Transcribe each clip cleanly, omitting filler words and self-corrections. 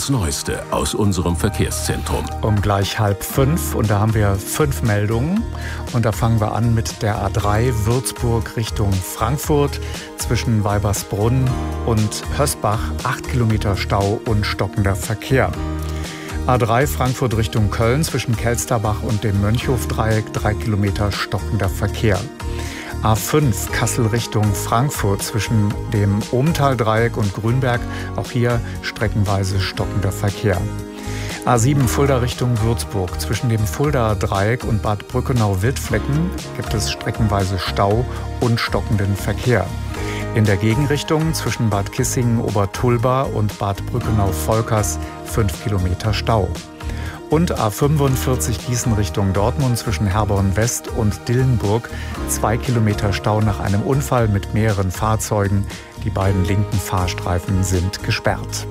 das Neueste aus unserem Verkehrszentrum. Um gleich 4:30 und da haben wir 5 Meldungen. Und da fangen wir an mit der A3 Würzburg Richtung Frankfurt zwischen Weibersbrunn und Hösbach. 8 Kilometer Stau und stockender Verkehr. A3 Frankfurt Richtung Köln zwischen Kelsterbach und dem Mönchhofdreieck. 3 Kilometer stockender Verkehr. A5 Kassel Richtung Frankfurt zwischen dem Ohmtal-Dreieck und Grünberg. Auch hier streckenweise stockender Verkehr. A7 Fulda Richtung Würzburg. Zwischen dem Fulda-Dreieck und Bad Brückenau-Wildflecken gibt es streckenweise Stau und stockenden Verkehr. In der Gegenrichtung zwischen Bad Kissingen-Obertulba und Bad Brückenau-Volkers 5 Kilometer Stau. Und A45 Gießen Richtung Dortmund zwischen Herborn West und Dillenburg. 2 Kilometer Stau nach einem Unfall mit mehreren Fahrzeugen. Die beiden linken Fahrstreifen sind gesperrt.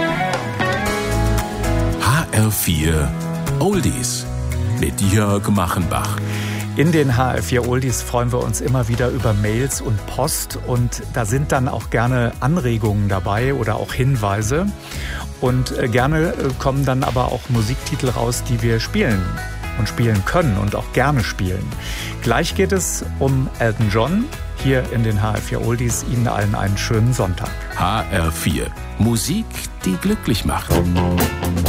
HR4 Oldies mit Jörg Machenbach. In den HR4 Oldies freuen wir uns immer wieder über Mails und Post. Und da sind dann auch gerne Anregungen dabei oder auch Hinweise. Und gerne kommen dann aber auch Musiktitel raus, die wir spielen und spielen können und auch gerne spielen. Gleich geht es um Elton John hier in den HR4 Oldies. Ihnen allen einen schönen Sonntag. HR4 Musik, die glücklich macht.